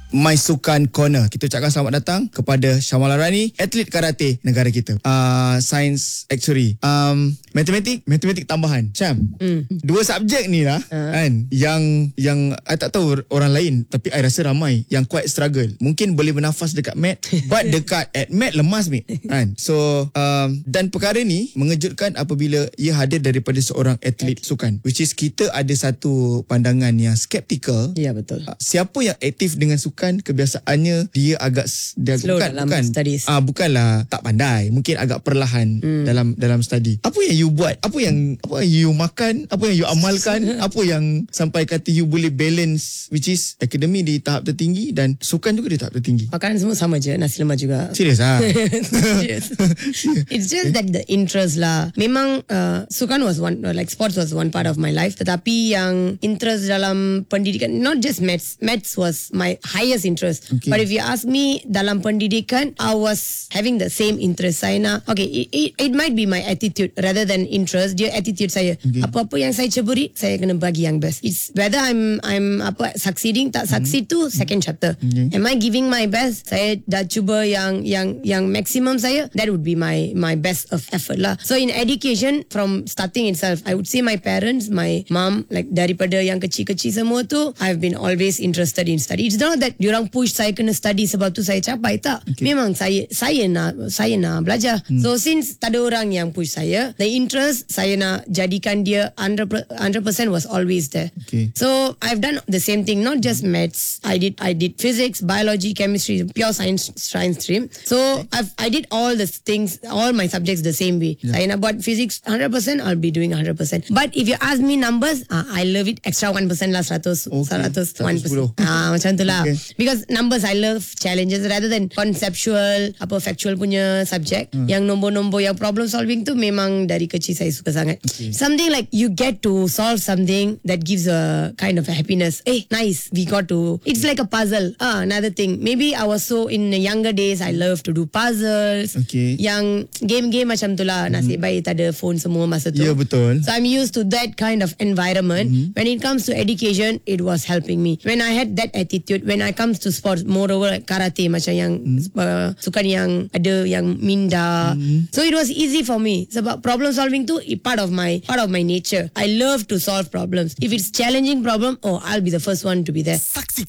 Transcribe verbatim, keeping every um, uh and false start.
My Sukan Corner. Kita ucapkan selamat datang kepada Syamala Rani, atlet karate negara kita. Uh, Science actuary. Um, matematik, matematik tambahan. Syam, mm. dua subjek ni lah uh. kan, yang yang I tak tahu orang lain, tapi I rasa ramai yang quite struggle. Mungkin boleh bernafas dekat mat, but dekat at mat lemas mate kan. So um, dan perkara ni mengejutkan apabila ia hadir daripada seorang atlet sukan, which is kita ada satu pandangan yang skeptical. Ya, betul. Uh, siapa yang aktif dengan sukan, kebiasaannya dia agak dia slow bukan dalam bukan studies. Ah uh, bukanlah tak pandai, mungkin agak perlahan hmm. dalam dalam study. Apa yang you buat? Apa yang apa yang you makan? Apa yang you amalkan? Apa yang sampai kata you boleh balance, which is akademi di tahap tertinggi dan sukan juga di tahap tertinggi? Makanan semua sama je, nasi lemak juga. Serius ah? Serius. It's just that the interest lah. Memang uh, sukan was one, like sports was one part of my life. Tetapi yang interest dalam pendidikan, not just maths. Maths was my highest interest. Okay. But if you ask me, dalam pendidikan, I was having the same interest. Saya nak, okay, it, it, it might be my attitude rather than interest. Dia attitude saya. Okay. Apa-apa yang saya ceburi, saya kena bagi yang best. It's whether I'm I'm apa succeeding tak succeed mm-hmm. tu second chapter. Okay. Am I giving my best? Saya dah cuba yang yang yang maximum saya. That would be my my best of effort lah. So in education, from starting itself, I would say my parents, my mom, like daripada yang kecil-kecil semua tu, I've been always interested in study. It's not that diorang push saya kena study sebab tu saya capai, tak. Okay. Memang saya saya nak saya nak belajar. Hmm. So since tak ada orang yang push saya, the interest saya nak jadikan dia one hundred percent was always there. Okay. So I've done the same thing, not just maths. I did I did physics, biology, chemistry, pure science science stream. So I've I did all the things, all my subjects the same way. Yeah. Saya nak buat physics one hundred percent, I'll be doing one hundred percent. But if you ask me numbers, uh, I love it extra one percent lah, one hundred, okay. one hundred one percent. Ah, macam tu lah. Okay. Because numbers, I love challenges rather than conceptual, apa factual punya subject. Hmm. Yang nombor-nombor, yang problem solving tu memang dari kecil saya suka sangat. Okay. Something like you get to solve something that gives a kind of a happiness. Eh, nice, we got to. It's like a puzzle. Ah, another thing. Maybe I was so in the younger days, I love to do puzzles. Okay. Yang game-game macam tu lah. Nasib hmm. baik tak ada phone semua masa tu. Ya, yeah, betul. So I'm used to that kind of environment. Mm-hmm. When it comes to education, it was helping me. When I had that attitude, when I comes to sports, moreover like karate, macam yang mm-hmm. uh, sukan yang ada yang minda. Mm-hmm. So it was easy for me. Sebab problem solving tu part of my part of my nature. I love to solve problems. If it's challenging problem, oh, I'll be the first one to be there. Saksikan